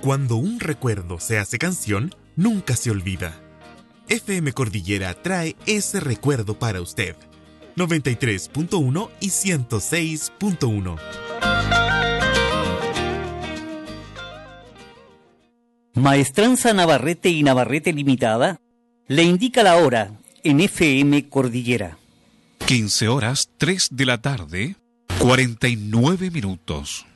Cuando un recuerdo se hace canción, nunca se olvida. FM Cordillera trae ese recuerdo para usted. 93.1 y 106.1. Maestranza Navarrete y Navarrete Limitada le indica la hora en FM Cordillera. 15 horas 3 de la tarde, 49 minutos.